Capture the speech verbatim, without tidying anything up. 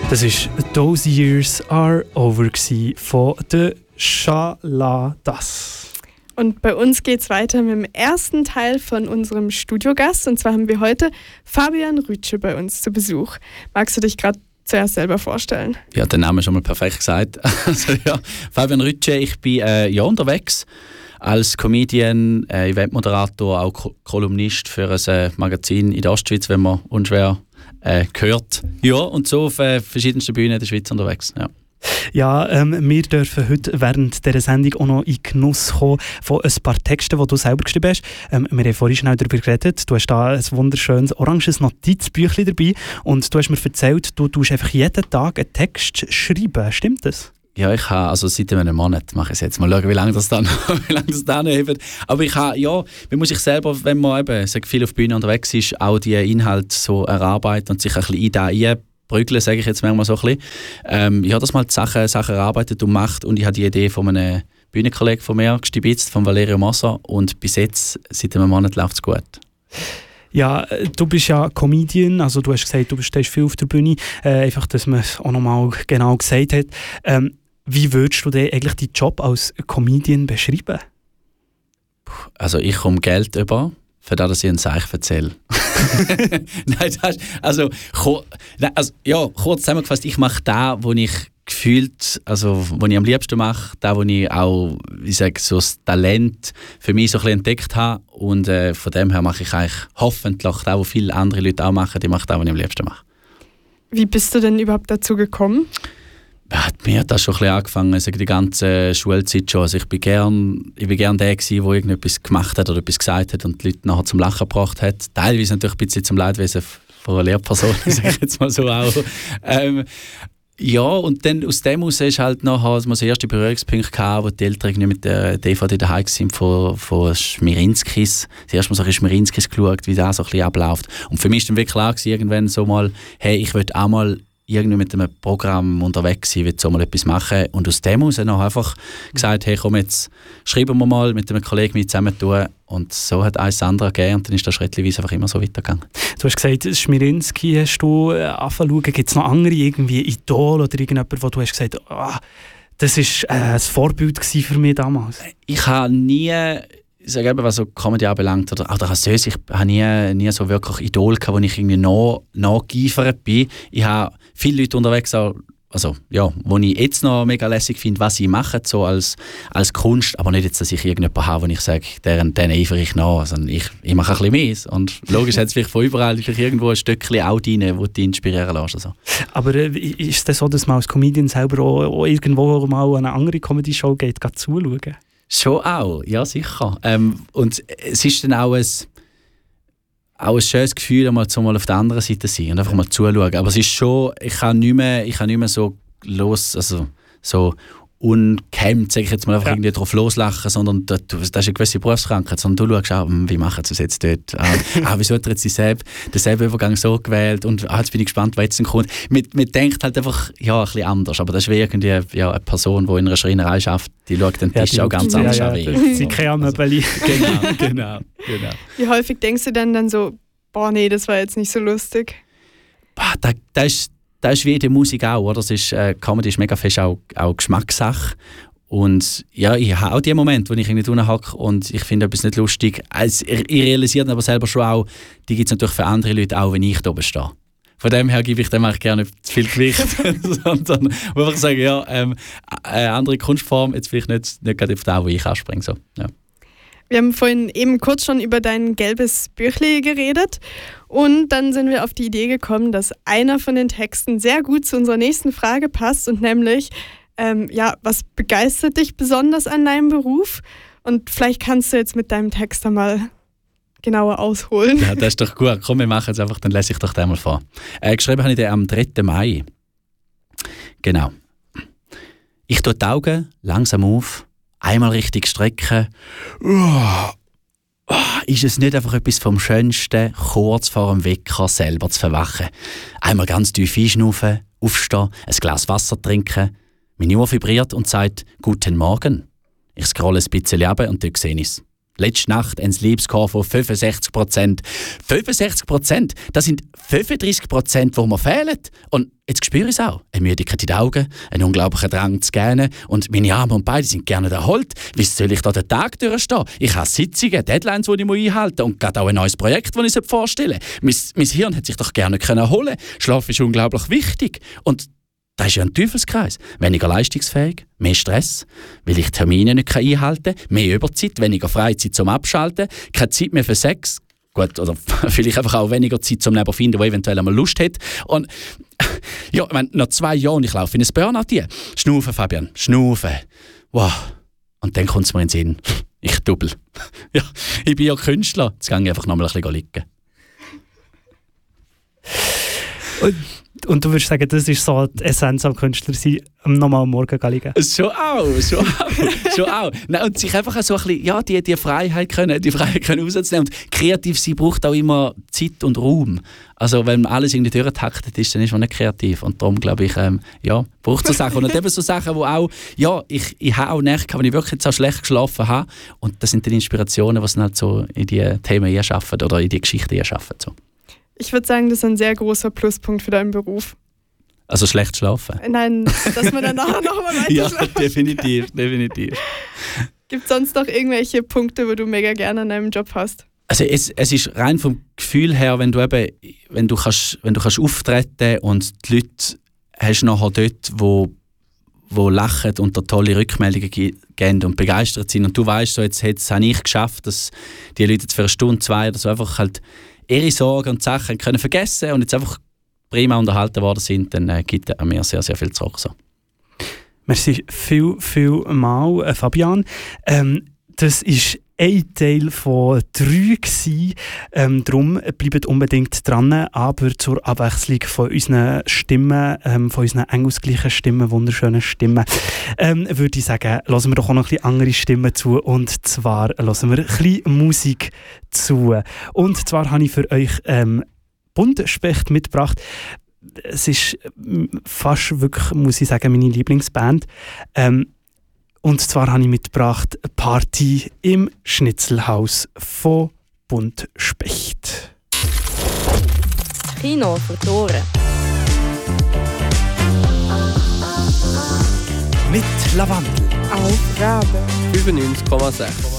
Das war «Those Years Are Over» von der Chaladas. Und bei uns geht es weiter mit dem ersten Teil von unserem Studiogast. Und zwar haben wir heute Fabian Rütsche bei uns zu Besuch. Magst du dich gerade zuerst selber vorstellen? Ja, den Namen schon mal perfekt gesagt. Also, ja, Fabian Rütsche, ich bin äh, ja, unterwegs als Comedian, äh, Eventmoderator, auch Ko- Kolumnist für ein äh, Magazin in der Ostschweiz, wenn man unschwer äh, hört. Ja, und so auf äh, verschiedensten Bühnen in der Schweiz unterwegs. Ja. Ja, ähm, wir dürfen heute während dieser Sendung auch noch in Genuss kommen von ein paar Texten, die du selber geschrieben hast. Ähm, wir haben vorhin schnell darüber geredet. Du hast da ein wunderschönes oranges Notizbüchlein dabei und du hast mir erzählt, du tust einfach jeden Tag einen Text schreiben. Stimmt das? Ja, ich habe, also seit einem Monat mache ich es jetzt. Mal schauen, wie lange das dann, wie lange das dann hebt. Aber ich habe, ja, man muss sich selber, wenn man eben so viel auf der Bühne unterwegs ist, auch die Inhalte so erarbeiten und sich ein bisschen in da einprügeln, sage ich jetzt manchmal so ein bisschen. Ähm, ich habe das mal die Sachen, Sachen erarbeitet und gemacht und ich habe die Idee von einem Bühnenkollegen von mir gestibitzt, von Valerio Massa, und bis jetzt, seit einem Monat, läuft es gut. Ja, du bist ja Comedian, also du hast gesagt, du stehst viel auf der Bühne, äh, einfach, dass man es auch nochmal genau gesagt hat. Ähm, wie würdest du denn eigentlich deinen Job als Comedian beschreiben? Also ich komme Geld über, für das, dass ich einen Seich erzähle. Nein, das ist, also, cho, nein, also ja, kurz zusammengefasst, ich mache das, was ich gefühlt, also was ich am liebsten mache, das, wo ich auch, wie sage, so das Talent für mich so ein bisschen entdeckt habe, und äh, von dem her mache ich eigentlich hoffentlich das, was viele andere Leute auch machen, die machen das, was ich am liebsten mache. Wie bist du denn überhaupt dazu gekommen? Ja, mir hat das schon ein bisschen angefangen, also die ganze Schulzeit schon. Also ich bin gern, ich bin gern der gewesen, der irgendetwas gemacht hat oder etwas gesagt hat und die Leute nachher zum Lachen gebracht hat. Teilweise natürlich ein bisschen zum Leidwesen von einer Lehrperson, sage ich jetzt mal so auch. Ähm, ja, und dann aus dem heraus ist halt nachher, also das erste Berührungspunkt gehabt, wo die Eltern nicht mit der D V D daheim waren von, von Schmirinskis. Das erste Mal so ein Schmirinskis geschaut, wie das so ein bisschen abläuft. Und für mich war dann wirklich klar gewesen, irgendwann so mal, hey, ich will auch mal irgendwie mit einem Programm unterwegs sein, will so mal etwas machen. Und aus dem heraus habe ich einfach gesagt, hey, komm, jetzt schreiben wir mal mit einem Kollegen mit zusammen tun. Und so hat eins das andere gegeben und dann ist das schrittweise einfach immer so weitergegangen. Du hast gesagt, Schmirinski hast du äh, angefangen. Gibt es noch andere, irgendwie Idol oder irgendjemand, wo du hast gesagt, oh, das war äh, ein Vorbild für mich damals? Ich habe nie, ich sage eben, was so Comedy anbelangt, oder auch Rassös, ich habe nie, nie so wirklich Idol gehabt, wo ich irgendwie noch, noch geeifert bin. Ich habe viele Leute unterwegs, auch, also, ja, wo ich jetzt noch mega lässig finde, was sie machen, so als, als Kunst, aber nicht jetzt, dass ich irgendjemanden habe, wo ich sage, deren, denen eifere ich nach, sondern ich, ich mache ein bisschen mehr. Und logisch hat es vielleicht von überall vielleicht irgendwo ein Stückchen auch rein, wo du dich inspirieren lässt. Also. Aber äh, ist es das so, dass man als Comedian selber auch, auch irgendwo mal an eine andere Comedy-Show geht, geht zuschauen? Schon auch, ja sicher. Ähm, und es ist dann auch ein, auch ein schönes Gefühl, einmal, so mal auf der anderen Seite zu sein und einfach mal zuschauen. Aber es ist schon, ich kann nicht mehr, ich kann nicht mehr so los, also so unkemmt, sage ich jetzt mal, einfach ja. irgendwie drauf loslachen, sondern das, das ist eine gewisse Berufskrankheit, sondern du schaust auch, wie machen sie es jetzt dort? Ah, ah, wieso hat er jetzt denselben, denselben Übergang so gewählt? Und ah, jetzt bin ich gespannt, wer jetzt kommt. Man, man denkt halt einfach, ja, ein bisschen anders, aber das ist wie irgendwie ja, eine Person, die in einer Schreinerei arbeitet, die schaut den Tisch ja, auch ganz ja, anders ja, an. Ja, sie kennen also, genau, genau, genau. Wie häufig denkst du dann, dann so, boah, nee, das war jetzt nicht so lustig? Boah, da, da ist Das ist wie die Musik auch, oder? Das ist, äh, Comedy ist mega fest auch, auch Geschmackssache. Und ja, ich habe auch die Momente, wo ich irgendwie drinnen hocke und ich finde etwas nicht lustig. Also, ich, ich realisiere aber selber schon auch, die gibt es natürlich für andere Leute auch, wenn ich da oben stehe. Von dem her gebe ich dem eigentlich gerne nicht zu viel Gewicht, sondern einfach sagen, ja, ähm, eine andere Kunstform, jetzt vielleicht nicht, nicht gerade auf das, wo ich anspringe. So, ja. Wir haben vorhin eben kurz schon über dein gelbes Büchlein geredet und dann sind wir auf die Idee gekommen, dass einer von den Texten sehr gut zu unserer nächsten Frage passt und nämlich, ähm, ja, was begeistert dich besonders an deinem Beruf? Und vielleicht kannst du jetzt mit deinem Text da mal genauer ausholen. Ja, das ist doch gut. Komm, wir machen es einfach, dann lese ich doch den mal vor. Äh, geschrieben habe ich den am dritten Mai. Genau. Ich tue die Augen langsam auf, einmal richtig strecken. Uh, uh, ist es nicht einfach etwas vom Schönsten, kurz vor dem Wecker selber zu verwachen? Einmal ganz tief einschnaufen, aufstehen, ein Glas Wasser trinken. Meine Uhr vibriert und sagt «Guten Morgen». Ich scrolle ein bisschen runter und dort sehe ich es. Letzte Nacht ein Sleep-Score von fünfundsechzig Prozent. fünfundsechzig Prozent, das sind fünfunddreißig Prozent, die mir fehlen. Und jetzt spüre ich es auch. Eine Müdigkeit in den Augen, einen unglaublichen Drang zu gähnen. Und meine Arme und Beine sind gerne erholt. Wie soll ich da den Tag durchstehen? Ich habe Sitzungen, Deadlines, die ich einhalten muss und gerade auch ein neues Projekt, das ich vorstellen soll. Mein, mein Hirn hat sich doch gerne erholen können. Schlaf ist unglaublich wichtig. Und das ist ja ein Teufelskreis. Weniger leistungsfähig, mehr Stress, weil ich Termine nicht einhalten kann, mehr Überzeit, weniger Freizeit zum Abschalten, keine Zeit mehr für Sex. Gut, oder vielleicht einfach auch weniger Zeit zum Leben finden, wo eventuell einmal Lust hat. Und ja, ich meine, nach zwei Jahren, ich laufe in ein Burnout hier. Schnaufen, Fabian, schnaufen. Wow. Und dann kommt es mir in den Sinn, ich doppel. Ja, ich bin ja Künstler, jetzt gehe ich einfach noch mal ein bisschen liegen. Und Und du würdest sagen, das ist so die Essenz am Künstler sein, nochmal am Morgen liegen? Schon auch, schon auch, schon auch. Nein, und sich einfach so ein bisschen, ja, die, die Freiheit können, die Freiheit können rauszunehmen. Und kreativ sein braucht auch immer Zeit und Raum. Also wenn alles irgendwie durchgetaktet ist, dann ist man nicht kreativ. Und darum glaube ich, ähm, ja, braucht so Sachen. Und eben so Sachen, wo auch, ja, ich, ich habe auch Nächte, wenn ich wirklich jetzt auch schlecht geschlafen habe. Und das sind die Inspirationen, die es halt so in die Themen erschaffen oder in die Geschichte erschaffen. So. Ich würde sagen, das ist ein sehr großer Pluspunkt für deinen Beruf. Also schlecht schlafen? Nein, dass man dann nachher nochmal weiter Ja, schlafen. definitiv, definitiv. Gibt es sonst noch irgendwelche Punkte, wo du mega gerne an deinem Job hast? Also es, es ist rein vom Gefühl her, wenn du eben, wenn du kannst, wenn du kannst auftreten und die Leute hast nachher dort, wo wo lachen und da tolle Rückmeldungen geben und begeistert sind und du weißt, so jetzt, jetzt habe ich geschafft, dass die Leute jetzt für eine Stunde, zwei oder so einfach halt ihre Sorgen und Sachen können vergessen und jetzt einfach prima unterhalten worden sind, dann äh, gibt er mir sehr, sehr viel zurück. So. Merci viel, viel mal, äh, Fabian. Ähm, das ist ein Teil von drei gewesen. Ähm, darum bleibt unbedingt dran, aber zur Abwechslung von unseren Stimmen, ähm, von unseren engelsgleichen Stimmen, wunderschönen Stimmen, ähm, würde ich sagen, hören wir doch auch noch ein bisschen andere Stimmen zu, und zwar hören wir ein bisschen Musik zu. Und zwar habe ich für euch ähm, Buntspecht mitgebracht. Es ist fast wirklich, muss ich sagen, meine Lieblingsband. Ähm, Und zwar habe ich mitgebracht Party im Schnitzelhaus von Buntspecht. Kino für die Ohren. Mit Lavandel. Aufgabe. fünfundneunzig Komma sechs.